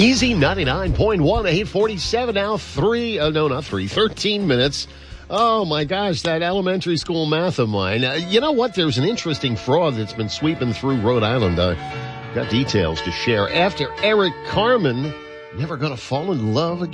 Easy 99.1, 847 now, 13 minutes. Oh my gosh, that elementary school math of mine. You know what? There's an interesting fraud that's been sweeping through Rhode Island. Got details to share. After Eric Carmen, never gonna fall in love again.